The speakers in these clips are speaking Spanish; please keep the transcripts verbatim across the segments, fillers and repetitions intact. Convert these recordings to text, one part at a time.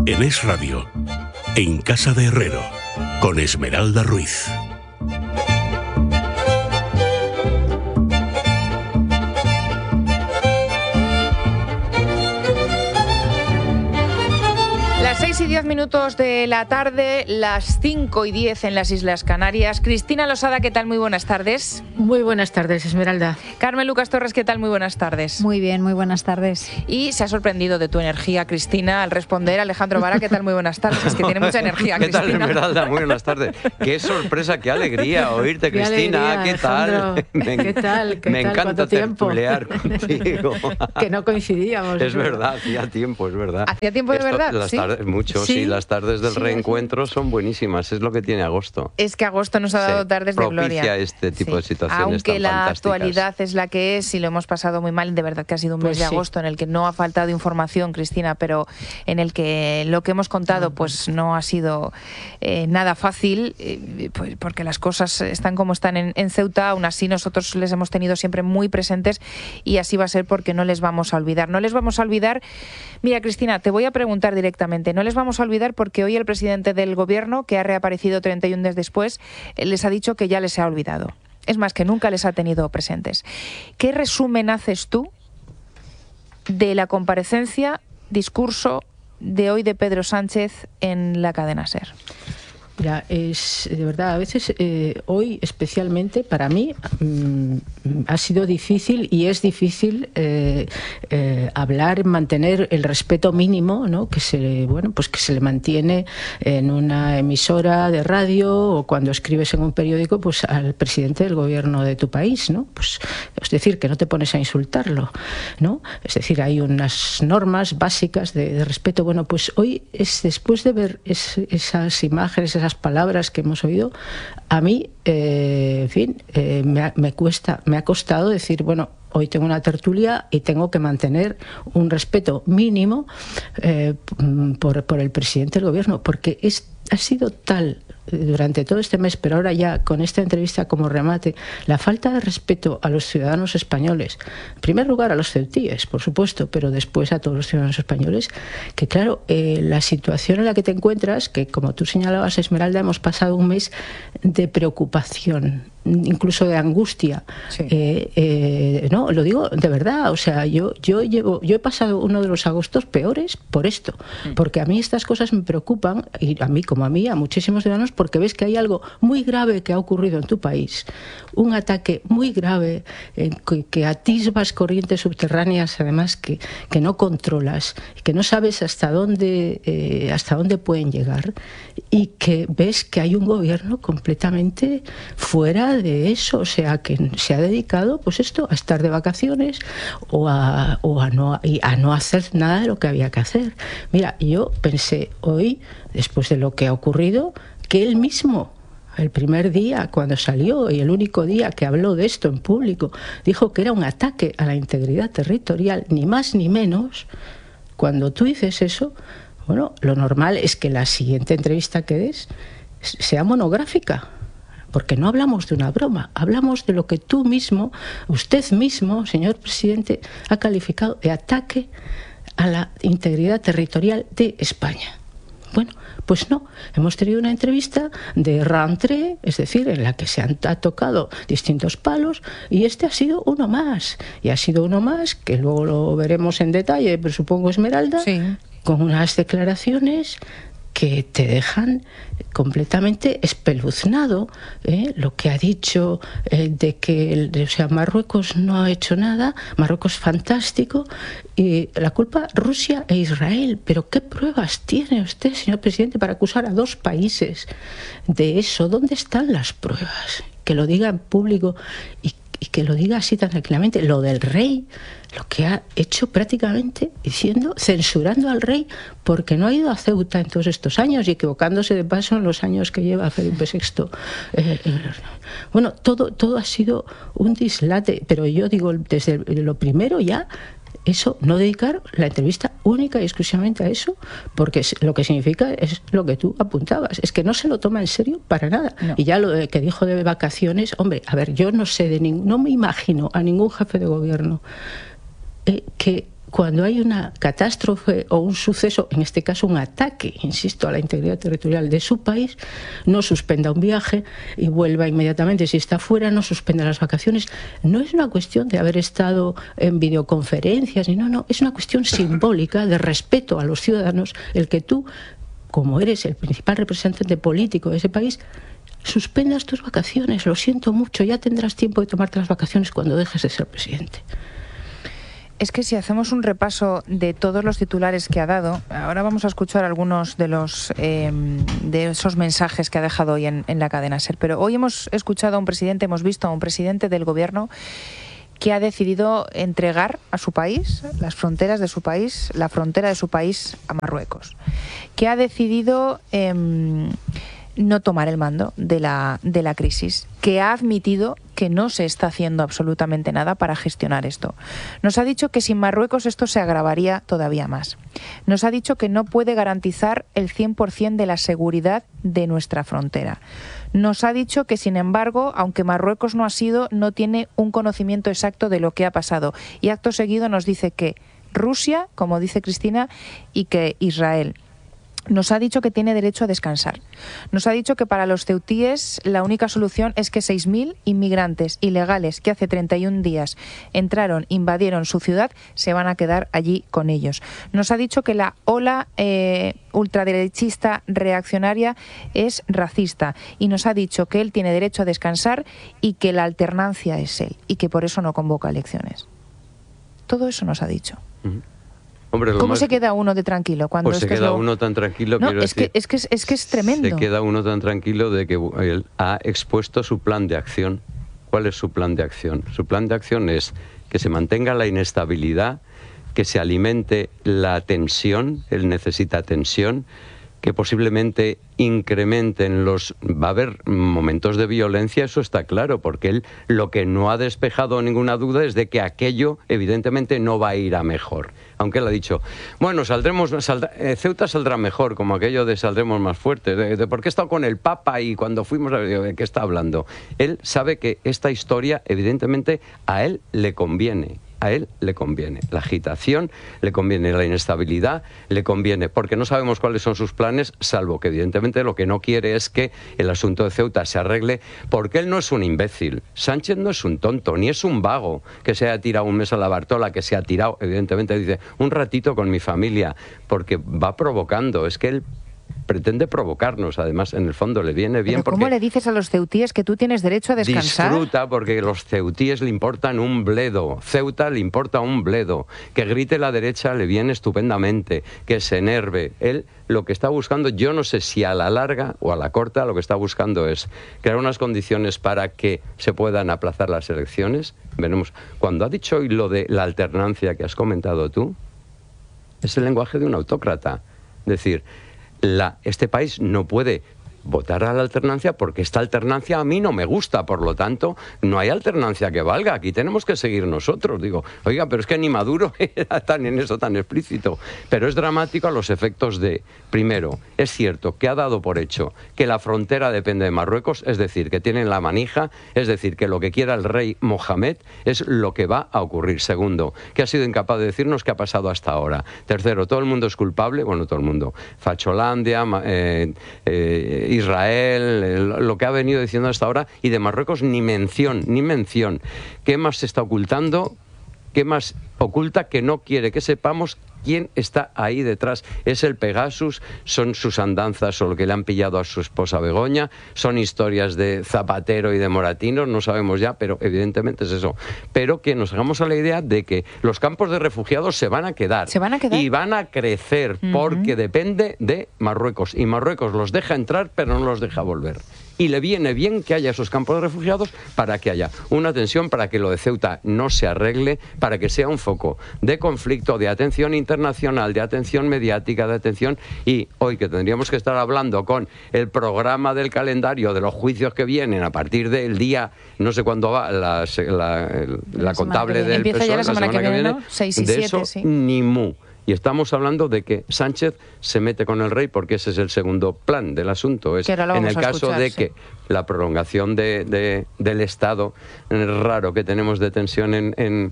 en Es Radio, en Casa de Herrero, con Esmeralda Ruiz. seis y diez minutos de la tarde, las cinco y diez en las Islas Canarias. Cristina Losada, ¿qué tal? Muy buenas tardes. Muy buenas tardes, Esmeralda. Carmen Lucas Torres, ¿qué tal? Muy buenas tardes. Muy bien, muy buenas tardes. Y se ha sorprendido de tu energía, Cristina, al responder. Alejandro Vara, ¿qué tal? Muy buenas tardes. Es que tiene mucha energía, ¿Qué Cristina. tal, Esmeralda? Muy buenas tardes. Qué sorpresa, qué alegría oírte, qué Cristina. Alegría, ¿Qué tal? Me, ¿Qué tal? ¿Qué me tal? encanta tertulear contigo. Que no coincidíamos. Es verdad, hacía tiempo, es verdad. ¿Hacía tiempo de Esto, verdad? Las ¿Sí? tardes, mucho, sí. sí. Las tardes del sí, reencuentro sí. son buenísimas. Es lo que tiene agosto. Es que agosto nos ha dado sí, tardes de gloria. Propicia este tipo sí. de situaciones Aunque tan la fantásticas. actualidad es la que es y lo hemos pasado muy mal, de verdad que ha sido un Pues mes de sí. agosto en el que no ha faltado información, Cristina, pero en el que lo que hemos contado pues no ha sido eh, nada fácil, eh, pues porque las cosas están como están en, en Ceuta. Aún así nosotros les hemos tenido siempre muy presentes y así va a ser porque no les vamos a olvidar. No les vamos a olvidar. Mira, Cristina, te voy a preguntar directamente. No les vamos a olvidar porque hoy el presidente del gobierno, que ha reaparecido treinta y un días después, les ha dicho que ya les ha olvidado. Es más, que nunca les ha tenido presentes. ¿Qué resumen haces tú de la comparecencia, discurso de hoy de Pedro Sánchez en la cadena SER? Mira, es de verdad, a veces eh, hoy especialmente para mí mmm, ha sido difícil y es difícil eh, eh, hablar, mantener el respeto mínimo, ¿no? que se bueno pues que se le mantiene en una emisora de radio o cuando escribes en un periódico pues al presidente del gobierno de tu país, ¿no? Pues es decir, que no te pones a insultarlo, ¿no? Es decir, hay unas normas básicas de, de respeto. Bueno, pues hoy es después de ver es, esas imágenes, esas palabras que hemos oído, a mí, eh, en fin, eh, me, ha, me cuesta, me ha costado decir, bueno, hoy tengo una tertulia y tengo que mantener un respeto mínimo eh, por, por el presidente del gobierno, porque es, ha sido tal durante todo este mes, pero ahora ya con esta entrevista como remate, la falta de respeto a los ciudadanos españoles, en primer lugar a los ceutíes, por supuesto, pero después a todos los ciudadanos españoles, que claro, eh, la situación en la que te encuentras, que como tú señalabas, Esmeralda, hemos pasado un mes de preocupación, incluso de angustia. Sí. Eh, eh, no, lo digo de verdad, o sea, yo, yo, llevo, yo he pasado uno de los agostos peores por esto, mm. porque a mí estas cosas me preocupan, y a mí como a mí, a muchísimos ciudadanos, porque ves que hay algo muy grave que ha ocurrido en tu país, un ataque muy grave, eh, que, que atisbas corrientes subterráneas, además que, que no controlas, que no sabes hasta dónde, eh, hasta dónde pueden llegar, y que ves que hay un gobierno completamente fuera de eso, o sea, que se ha dedicado pues esto a estar de vacaciones o a, o a, no, a no hacer nada de lo que había que hacer. Mira, yo pensé hoy, después de lo que ha ocurrido, que él mismo, el primer día cuando salió y el único día que habló de esto en público, dijo que era un ataque a la integridad territorial, ni más ni menos. Cuando tú dices eso, bueno, lo normal es que la siguiente entrevista que des sea monográfica, porque no hablamos de una broma, hablamos de lo que tú mismo, usted mismo, señor presidente, ha calificado de ataque a la integridad territorial de España. Bueno, pues no, hemos tenido una entrevista de rentrée, es decir, en la que se han ha tocado distintos palos, y este ha sido uno más, y ha sido uno más, que luego lo veremos en detalle, pero supongo, Esmeralda, sí, con unas declaraciones que te dejan completamente espeluznado, ¿eh? Lo que ha dicho eh, de que el, o sea, Marruecos no ha hecho nada, Marruecos fantástico, y la culpa Rusia e Israel. Pero ¿qué pruebas tiene usted, señor presidente, para acusar a dos países de eso? ¿Dónde están las pruebas? Que lo diga en público y y que lo diga así tan tranquilamente. Lo del rey, lo que ha hecho prácticamente diciendo, censurando al rey porque no ha ido a Ceuta en todos estos años y equivocándose de paso en los años que lleva Felipe sexto. Eh, eh, bueno, todo, todo ha sido un dislate, pero yo digo, desde lo primero ya, eso, no dedicar la entrevista única y exclusivamente a eso, porque lo que significa es lo que tú apuntabas, es que no se lo toma en serio para nada. No. Y ya lo de, que dijo de vacaciones, hombre, a ver, yo no sé de ningún, no me imagino a ningún jefe de gobierno eh, que cuando hay una catástrofe o un suceso, en este caso un ataque, insisto, a la integridad territorial de su país, no suspenda un viaje y vuelva inmediatamente. Si está fuera, no suspenda las vacaciones. No es una cuestión de haber estado en videoconferencias, ni no, no, es una cuestión simbólica de respeto a los ciudadanos, el que tú, como eres el principal representante político de ese país, suspendas tus vacaciones. Lo siento mucho, ya tendrás tiempo de tomarte las vacaciones cuando dejes de ser presidente. Es que si hacemos un repaso de todos los titulares que ha dado, ahora vamos a escuchar algunos de los eh, de esos mensajes que ha dejado hoy en, en la cadena SER, pero hoy hemos escuchado a un presidente, hemos visto a un presidente del gobierno que ha decidido entregar a su país, las fronteras de su país, la frontera de su país a Marruecos, que ha decidido eh, no tomar el mando de la, de la crisis, que ha admitido que no se está haciendo absolutamente nada para gestionar esto. Nos ha dicho que sin Marruecos esto se agravaría todavía más. Nos ha dicho que no puede garantizar el cien por cien de la seguridad de nuestra frontera. Nos ha dicho que, sin embargo, aunque Marruecos no ha sido, no tiene un conocimiento exacto de lo que ha pasado. Y acto seguido nos dice que Rusia, como dice Cristina, y que Israel. Nos ha dicho que tiene derecho a descansar. Nos ha dicho que para los ceutíes la única solución es que seis mil inmigrantes ilegales que hace treinta y un días entraron, invadieron su ciudad, se van a quedar allí con ellos. Nos ha dicho que la ola eh, ultraderechista reaccionaria es racista y nos ha dicho que él tiene derecho a descansar y que la alternancia es él y que por eso no convoca elecciones. Todo eso nos ha dicho. Uh-huh. Hombre, ¿Cómo más... se queda uno de tranquilo cuando pues se esto queda es lo... uno tan tranquilo? No, quiero es, decir, que, es, que es, es que es tremendo. Se queda uno tan tranquilo de que él ha expuesto su plan de acción. ¿Cuál es su plan de acción? Su plan de acción es que se mantenga la inestabilidad, que se alimente la tensión, él necesita tensión, que posiblemente incrementen los... Va a haber momentos de violencia, eso está claro, porque él lo que no ha despejado ninguna duda es de que aquello evidentemente no va a ir a mejor. Aunque él ha dicho, bueno, saldremos, saldrá, eh, Ceuta saldrá mejor, como aquello de saldremos más fuertes, de, de por qué he estado con el Papa y cuando fuimos, ¿de qué está hablando? Él sabe que esta historia evidentemente a él le conviene. A él le conviene la agitación, le conviene la inestabilidad, le conviene, porque no sabemos cuáles son sus planes, salvo que evidentemente lo que no quiere es que el asunto de Ceuta se arregle, porque él no es un imbécil. Sánchez no es un tonto, ni es un vago que se haya tirado un mes a la Bartola, que se ha tirado, evidentemente dice, un ratito con mi familia, porque va provocando, es que él pretende provocarnos, además en el fondo le viene bien. ¿Pero cómo porque le dices a los ceutíes que tú tienes derecho a descansar? Disfruta, porque los ceutíes le importan un bledo, Ceuta le importa un bledo, que grite la derecha le viene estupendamente, que se enerve. Él lo que está buscando, yo no sé si a la larga o a la corta, lo que está buscando es crear unas condiciones para que se puedan aplazar las elecciones. Veremos. Cuando ha dicho hoy lo de la alternancia que has comentado tú, es el lenguaje de un autócrata. Es decir, La, este país no puede votar a la alternancia porque esta alternancia a mí no me gusta, por lo tanto no hay alternancia que valga, aquí tenemos que seguir nosotros. Digo, oiga, pero es que ni Maduro era tan en eso tan explícito, pero es dramático a los efectos de, primero, es cierto que ha dado por hecho que la frontera depende de Marruecos, es decir, que tienen la manija, es decir, que lo que quiera el rey Mohamed es lo que va a ocurrir. Segundo, que ha sido incapaz de decirnos qué ha pasado hasta ahora. Tercero, todo el mundo es culpable, bueno, todo el mundo, Facholandia, eh, eh, Israel, lo que ha venido diciendo hasta ahora, y de Marruecos ni mención, ni mención. ¿Qué más se está ocultando? ¿Qué más oculta que no quiere que sepamos quién está ahí detrás? ¿Es el Pegasus? ¿Son sus andanzas o lo que le han pillado a su esposa Begoña? ¿Son historias de Zapatero y de Moratinos? No sabemos ya, pero evidentemente es eso. Pero que nos hagamos a la idea de que los campos de refugiados se van a quedar. ¿Se van a quedar? Y van a crecer, uh-huh. porque depende de Marruecos. Y Marruecos los deja entrar, pero no los deja volver. Y le viene bien que haya esos campos de refugiados para que haya una tensión, para que lo de Ceuta no se arregle, para que sea un foco de conflicto, de atención internacional, de atención mediática, de atención. Y hoy que tendríamos que estar hablando con el programa del calendario de los juicios que vienen a partir del día, no sé cuándo va, la, la, la, la contable del P S O E, ya la semana, la semana que viene, viene, ¿no? seis y de siete, eso sí. Ni mu. Y estamos hablando de que Sánchez se mete con el rey porque ese es el segundo plan del asunto. Es en el caso escuchar, de sí. que la prolongación de, de, del estado raro que tenemos de tensión en, en,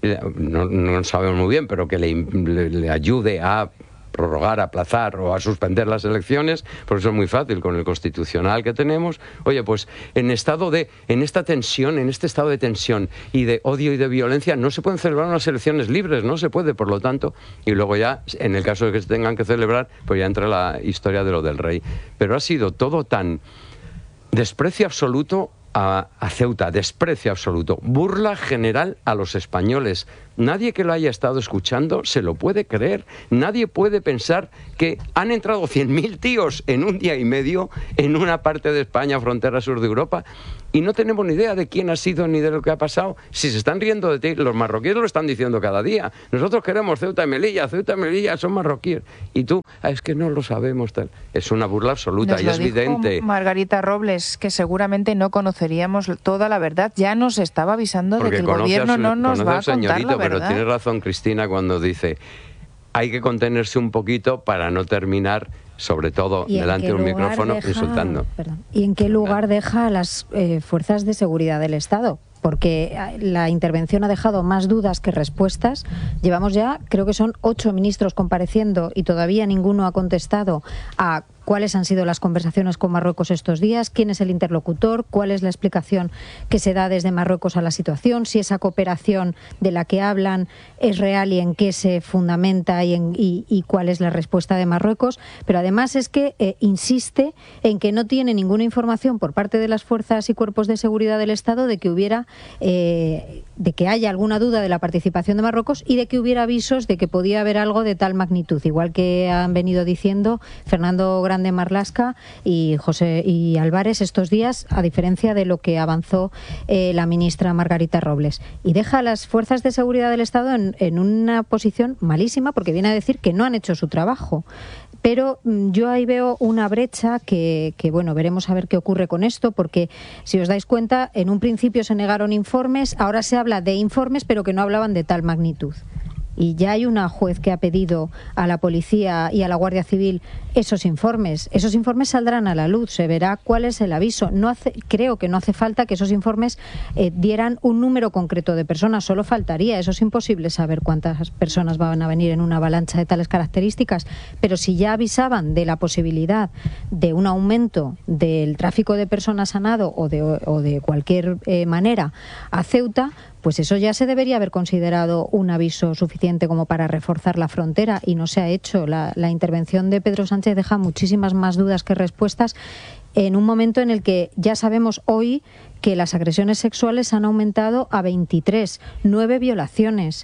no, no sabemos muy bien, pero que le, le, le ayude a prorrogar, aplazar o a suspender las elecciones, porque eso es muy fácil con el constitucional que tenemos. Oye, pues en estado de, en esta tensión, en este estado de tensión y de odio y de violencia, no se pueden celebrar unas elecciones libres, no se puede, por lo tanto, y luego ya, en el caso de que se tengan que celebrar, pues ya entra la historia de lo del rey. Pero ha sido todo tan desprecio absoluto a, a Ceuta, desprecio absoluto, burla general a los españoles. Nadie que lo haya estado escuchando se lo puede creer. Nadie puede pensar que han entrado cien mil tíos en un día y medio en una parte de España, frontera sur de Europa, y no tenemos ni idea de quién ha sido ni de lo que ha pasado. Si se están riendo de ti, los marroquíes lo están diciendo cada día. Nosotros queremos Ceuta y Melilla, Ceuta y Melilla son marroquíes. Y tú, ah, es que no lo sabemos. Tal. Es una burla absoluta. Nos y lo es dijo evidente. Margarita Robles, que seguramente no conoceríamos toda la verdad. Ya nos estaba avisando Porque de que el gobierno no nos va a contar la verdad. Pero tiene razón Cristina cuando dice hay que contenerse un poquito para no terminar, sobre todo delante de un micrófono, deja, insultando. Perdón, ¿y en qué lugar deja a las eh, fuerzas de seguridad del Estado? Porque la intervención ha dejado más dudas que respuestas. Llevamos ya, creo que son ocho ministros compareciendo y todavía ninguno ha contestado a cuáles han sido las conversaciones con Marruecos estos días, quién es el interlocutor, cuál es la explicación que se da desde Marruecos a la situación, si esa cooperación de la que hablan es real y en qué se fundamenta y, en, y, y cuál es la respuesta de Marruecos. Pero además es que eh, insiste en que no tiene ninguna información por parte de las fuerzas y cuerpos de seguridad del Estado de que hubiera eh, de que haya alguna duda de la participación de Marruecos y de que hubiera avisos de que podía haber algo de tal magnitud, igual que han venido diciendo Fernando Grande Marlaska y José y Álvarez estos días, a diferencia de lo que avanzó eh, la ministra Margarita Robles. Y deja a las fuerzas de seguridad del Estado en, en una posición malísima, porque viene a decir que no han hecho su trabajo. Pero yo ahí veo una brecha que, que, bueno, veremos a ver qué ocurre con esto, porque si os dais cuenta, en un principio se negaron informes, ahora se habla de informes, pero que no hablaban de tal magnitud. Y ya hay una juez que ha pedido a la policía y a la Guardia Civil esos informes. Esos informes saldrán a la luz, se verá cuál es el aviso. No hace, creo que no hace falta que esos informes eh, dieran un número concreto de personas, solo faltaría. Eso es imposible saber cuántas personas van a venir en una avalancha de tales características. Pero si ya avisaban de la posibilidad de un aumento del tráfico de personas a nado o de, o de cualquier eh, manera a Ceuta, pues eso ya se debería haber considerado un aviso suficiente como para reforzar la frontera, y no se ha hecho. La, la intervención de Pedro Sánchez deja muchísimas más dudas que respuestas en un momento en el que ya sabemos hoy que las agresiones sexuales han aumentado a veintitrés, nueve violaciones.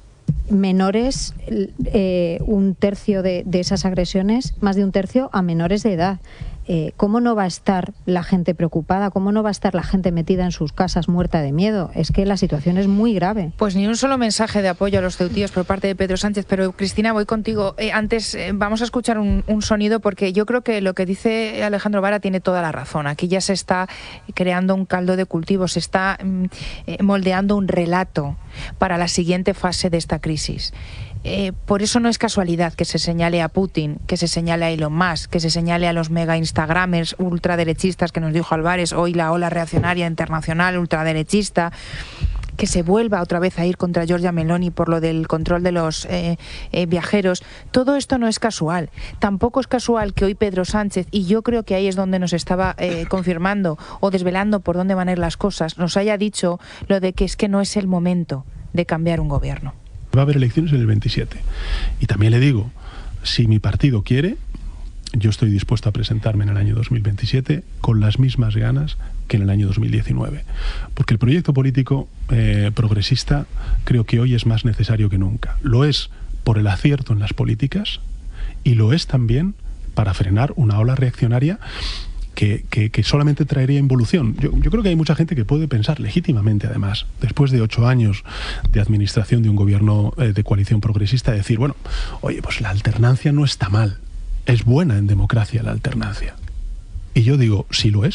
Menores, eh, un tercio de, de esas agresiones, más de un tercio a menores de edad. Eh, ¿Cómo no va a estar la gente preocupada? ¿Cómo no va a estar la gente metida en sus casas muerta de miedo? Es que la situación es muy grave. Pues ni un solo mensaje de apoyo a los ceutíes por parte de Pedro Sánchez, pero Cristina, voy contigo. Eh, antes eh, vamos a escuchar un, un sonido, porque yo creo que lo que dice Alejandro Vara tiene toda la razón. Aquí ya se está creando un caldo de cultivo, se está mm, eh, moldeando un relato para la siguiente fase de esta crisis. Eh, por eso no es casualidad que se señale a Putin, que se señale a Elon Musk, que se señale a los mega instagramers ultraderechistas que nos dijo Álvarez, hoy la ola reaccionaria internacional ultraderechista, que se vuelva otra vez a ir contra Giorgia Meloni por lo del control de los eh, eh, viajeros. Todo esto no es casual. Tampoco es casual que hoy Pedro Sánchez, y yo creo que ahí es donde nos estaba eh, confirmando o desvelando por dónde van a ir las cosas, nos haya dicho lo de que es que no es el momento de cambiar un gobierno. Va a haber elecciones en el veintisiete. Y también le digo, si mi partido quiere, yo estoy dispuesto a presentarme en el año dos mil veintisiete con las mismas ganas que en el año dos mil diecinueve. Porque el proyecto político eh, progresista creo que hoy es más necesario que nunca. Lo es por el acierto en las políticas y lo es también para frenar una ola reaccionaria Que, que, que solamente traería involución. Yo, yo creo que hay mucha gente que puede pensar legítimamente, además, después de ocho años de administración de un gobierno eh, de coalición progresista, decir, bueno, oye, pues la alternancia no está mal, es buena en democracia la alternancia. Y yo digo, si lo es,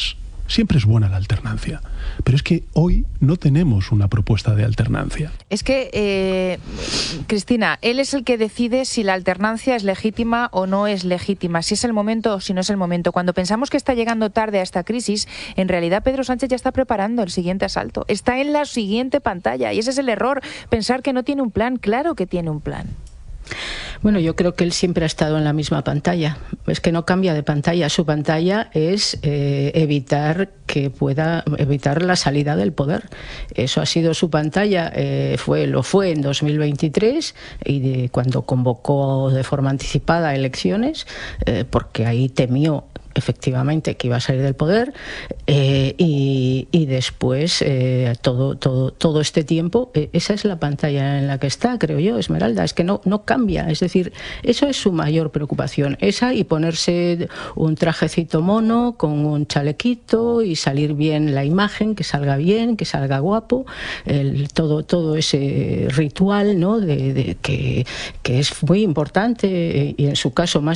Siempre es buena la alternancia. Pero es que hoy no tenemos una propuesta de alternancia. Es que, eh, Cristina, él es el que decide si la alternancia es legítima o no es legítima, si es el momento o si no es el momento. Cuando pensamos que está llegando tarde a esta crisis, en realidad Pedro Sánchez ya está preparando el siguiente asalto. Está en la siguiente pantalla y ese es el error, pensar que no tiene un plan. Claro que tiene un plan. Bueno, yo creo que él siempre ha estado en la misma pantalla. Es que no cambia de pantalla. Su pantalla es eh, evitar que pueda evitar la salida del poder. Eso ha sido su pantalla. Eh, fue lo fue en dos mil veintitrés y de, cuando convocó de forma anticipada elecciones, eh, porque ahí temió efectivamente que iba a salir del poder, eh, y, y después eh, todo, todo, todo este tiempo, eh, esa es la pantalla en la que está, creo yo, Esmeralda, es que no, no cambia, es decir, eso es su mayor preocupación, esa y ponerse un trajecito mono con un chalequito y salir bien la imagen, que salga bien, que salga guapo, el, todo, todo ese ritual, ¿no?, de, de, que, que es muy importante, y en su caso más